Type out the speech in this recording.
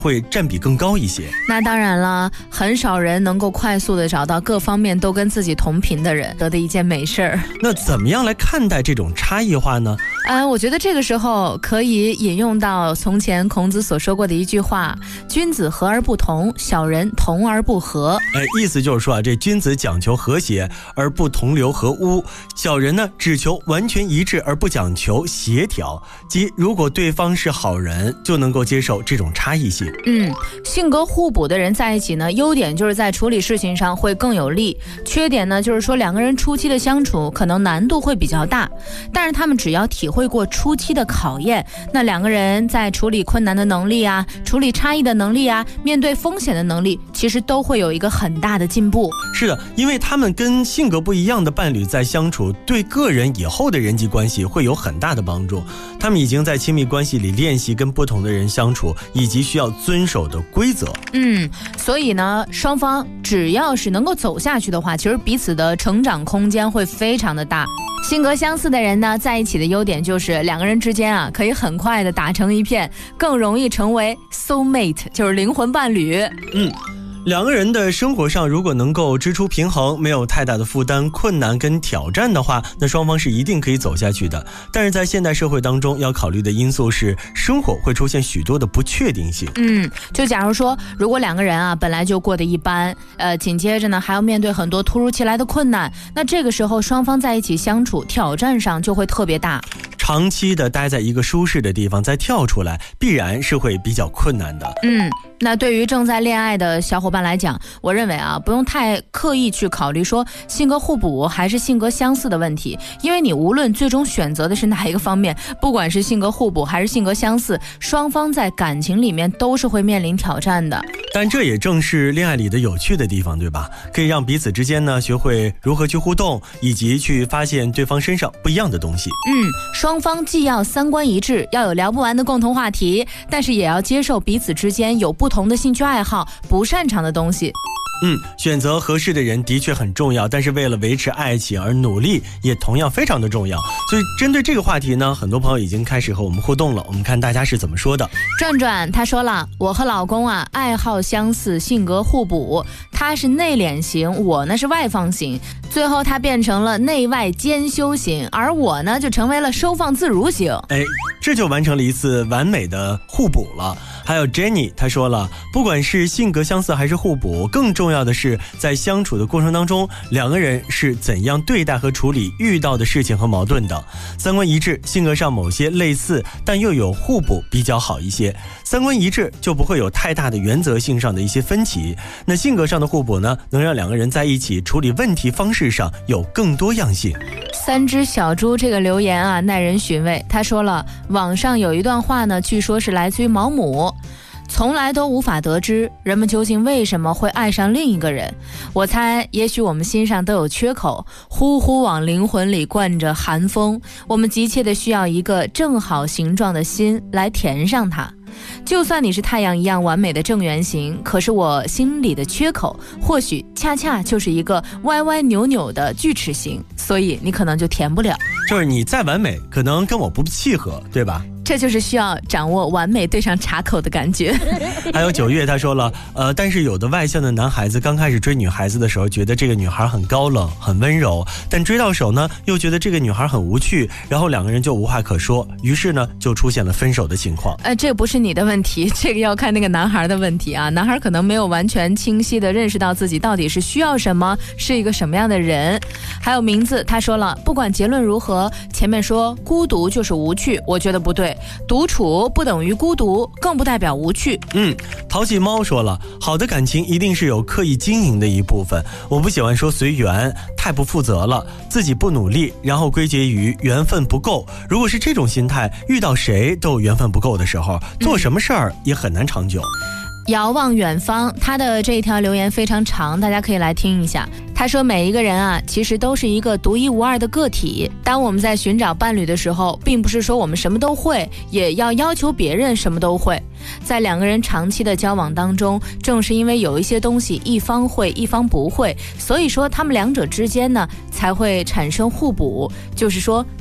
会占比更高一些。 那当然了，很少人能够快速的找到各方面都跟自己同频的人，得的一件美事儿。 那怎么样来看待这种差异化呢？ 我觉得这个时候可以引用到从前孔子所说过的一句话：君子和而不同，小人同而不和。 意思就是说这君子讲求和谐而不同流合污，小人呢只求完全一致而不讲求协调，即如果对方是好人，就能够接受这种差异性。 性格互补的人在一起呢，优点就是在处理事情上会更有利，缺点呢就是说两个人初期的相处可能难度会比较大，但是他们只要体会过初期的考验，那两个人在处理困难的能力啊，处理差异的能力啊，面对风险的能力，其实都会有一个很大的进步。 是的，因为他们跟性格不一样的伴侣在相处，对个人以后的人际关系会有很大的帮助。他们已经在亲密关系里练习跟不同的人相处，以及需要遵守的规则。 所以呢，双方只要是能够走下去的话，其实彼此的成长空间会非常的大。性格相似的人呢，在一起的优点就是两个人之间可以很快的打成一片，更容易成为 soul mate， 就是灵魂伴侣。 两个人的生活上如果能够支出平衡，没有太大的负担、困难跟挑战的话，那双方是一定可以走下去的。但是在现代社会当中，要考虑的因素是生活会出现许多的不确定性。 就假如说如果两个人本来就过得一般，紧接着呢还要面对很多突如其来的困难，那这个时候双方在一起相处，挑战上就会特别大。 长期的待在一个舒适的地方再跳出来，必然是会比较困难的。 那对于正在恋爱的小伙伴来讲，我认为不用太刻意去考虑说性格互补还是性格相似的问题，因为你无论最终选择的是哪一个方面，不管是性格互补还是性格相似，双方在感情里面都是会面临挑战的。 但这也正是恋爱里的有趣的地方，对吧？可以让彼此之间呢学会如何去互动，以及去发现对方身上不一样的东西。 双方既要三观一致，要有聊不完的共同话题，但是也要接受彼此之间有不同的兴趣爱好、不擅长的东西。 选择合适的人的确很重要，但是为了维持爱情而努力也同样非常的重要。所以针对这个话题呢，很多朋友已经开始和我们互动了，我们看大家是怎么说的。 转转他说了，我和老公爱好相似，性格互补，他是内敛型，我呢是外放型，最后他变成了内外兼修型，而我呢就成为了收放自如型。 这就完成了一次完美的互补了。还有 Jenny 她说了，不管是性格相似还是互补，更重要的是在相处的过程当中，两个人是怎样对待和处理遇到的事情和矛盾的。三观一致，性格上某些类似但又有互补比较好一些。三观一致就不会有太大的原则性上的一些分歧，那性格上的互补呢，能让两个人在一起处理问题方式上有更多样性。 三只小猪这个留言耐人寻味。他说了，网上有一段话呢，据说是来自于毛姆，从来都无法得知人们究竟为什么会爱上另一个人。我猜也许我们心上都有缺口，呼呼往灵魂里灌着寒风，我们急切的需要一个正好形状的心来填上它。就算你是太阳一样完美的正圆形，可是我心里的缺口或许恰恰就是一个歪歪扭扭的锯齿形，所以你可能就填不了。 就是你再完美，可能跟我不契合，对吧？ 这就是需要掌握完美对上茶口的感觉。 还有9月他说了，但是有的外向的男孩子刚开始追女孩子的时候，觉得这个女孩很高冷很温柔，但追到手呢又觉得这个女孩很无趣，然后两个人就无话可说，于是呢就出现了分手的情况。 这不是你的问题，这个要看那个男孩的问题男孩可能没有完全清晰的认识到自己到底是需要什么，是一个什么样的人。还有名字他说了，不管结论如何，前面说孤独就是无趣，我觉得不对，独处不等于孤独，更不代表无趣。 淘气猫说了，好的感情一定是有刻意经营的一部分，我不喜欢说随缘，太不负责了，自己不努力，然后归结于缘分不够。如果是这种心态，遇到谁都有缘分不够的时候，做什么事儿也很难长久。 遥望远方，他的这一条留言非常长，大家可以来听一下。他说，每一个人其实都是一个独一无二的个体，当我们在寻找伴侣的时候，并不是说我们什么都会，也要求别人什么都会。在两个人长期的交往当中，正是因为有一些东西一方会一方不会，所以说他们两者之间呢才会产生互补，就是说